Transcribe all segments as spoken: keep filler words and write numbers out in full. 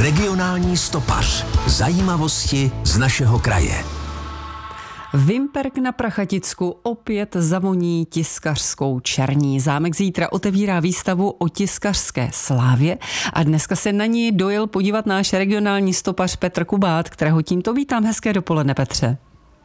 Regionální stopař. Zajímavosti z našeho kraje. Vimperk na Prachaticku opět zavoní tiskařskou černí. Zámek zítra otevírá výstavu o tiskařské slávě a dneska se na ní dojel podívat náš regionální stopař Petr Kubát, kterého tímto vítám. Hezké dopoledne, Petře.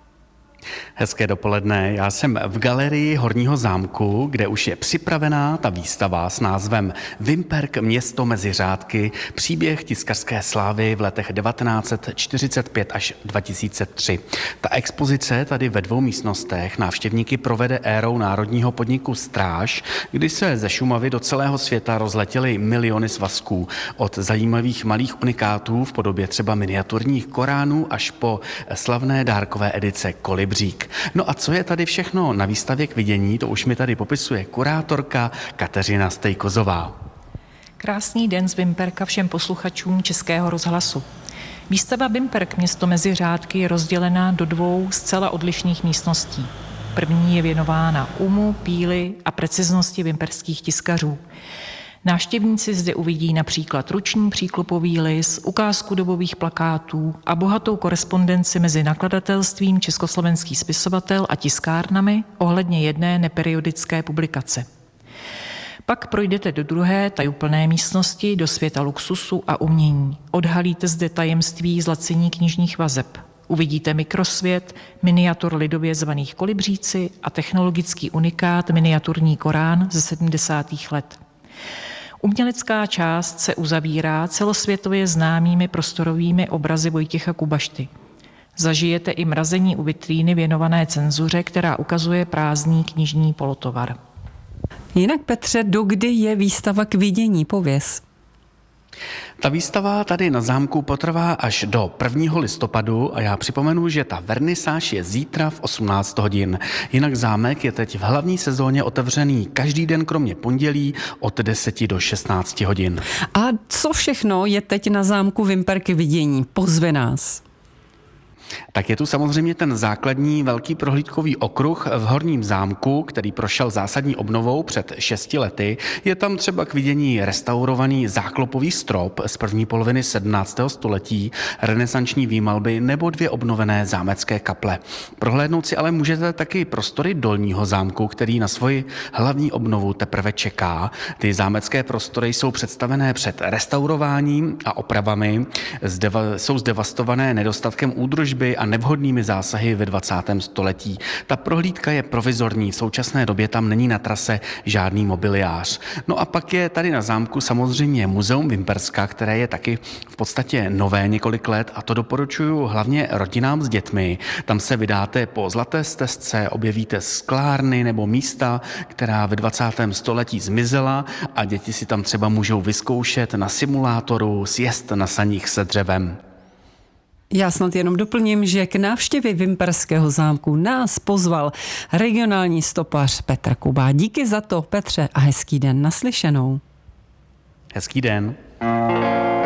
Hezké dopoledne. Já jsem v galerii Horního zámku, kde už je připravená ta výstava s názvem Vimperk město mezi řádky, příběh tiskařské slávy v letech devatenáct set čtyřicet pět až dva tisíce tři. Ta expozice tady ve dvou místnostech návštěvníky provede érou národního podniku Stráž, kdy se ze Šumavy do celého světa rozletěly miliony svazků od zajímavých malých unikátů v podobě třeba miniaturních koránů až po slavné dárkové edice Kolibří. No a co je tady všechno na výstavě k vidění, to už mi tady popisuje kurátorka Kateřina Stejkozová. Krásný den z Vimperka všem posluchačům Českého rozhlasu. Výstava Vimperk město mezi řádky je rozdělena do dvou zcela odlišných místností. První je věnována umu, píli a preciznosti vimperských tiskařů. Návštěvníci zde uvidí například ruční příklopový lis, ukázku dobových plakátů a bohatou korespondenci mezi nakladatelstvím Československý spisovatel a tiskárnami ohledně jedné neperiodické publikace. Pak projdete do druhé tajuplné místnosti, do světa luxusu a umění. Odhalíte zde tajemství zlacení knižních vazeb. Uvidíte mikrosvět, miniatur lidově zvaných kolibříci a technologický unikát miniaturní korán ze sedmdesátých let. Umělecká část se uzavírá celosvětově známými prostorovými obrazy Vojtěcha Kubašty. Zažijete i mrazení u vitríny věnované cenzuře, která ukazuje prázdný knižní polotovar. Jinak, Petře, dokdy je výstava k vidění? Pověz. Ta výstava tady na zámku potrvá až do prvního listopadu a já připomenu, že ta vernisáž je zítra v osmnáct hodin. Jinak zámek je teď v hlavní sezóně otevřený každý den kromě pondělí od deseti do šestnácti hodin. A co všechno je teď na zámku Vimperk k vidění? Pozve nás. Tak je tu samozřejmě ten základní velký prohlídkový okruh v Horním zámku, který prošel zásadní obnovou před šesti lety. Je tam třeba k vidění restaurovaný záklopový strop z první poloviny sedmnáctého století, renesanční výmalby nebo dvě obnovené zámecké kaple. Prohlédnout si ale můžete taky prostory Dolního zámku, který na svoji hlavní obnovu teprve čeká. Ty zámecké prostory jsou představené před restaurováním a opravami, Zdeva- jsou zdevastované nedostatkem údržby a nevhodnými zásahy ve dvacátém století. Ta prohlídka je provizorní, v současné době tam není na trase žádný mobiliář. No a pak je tady na zámku samozřejmě Muzeum Vimperska, které je taky v podstatě nové několik let a to doporučuju hlavně rodinám s dětmi. Tam se vydáte po zlaté stezce, objevíte sklárny nebo místa, která ve dvacátém století zmizela a děti si tam třeba můžou vyzkoušet na simulátoru sjezd na saních se dřevem. Já snad jenom doplním, že k návštěvě Vimperského zámku nás pozval regionální stopař Petr Kubá. Díky za to, Petře, a hezký den, naslyšenou. Hezký den.